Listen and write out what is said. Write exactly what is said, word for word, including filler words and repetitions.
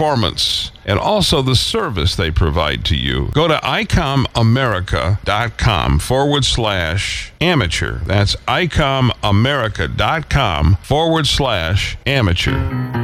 performance and also the service they provide to you. Go to icomamerica.com forward slash amateur. That's icomamerica.com forward slash amateur.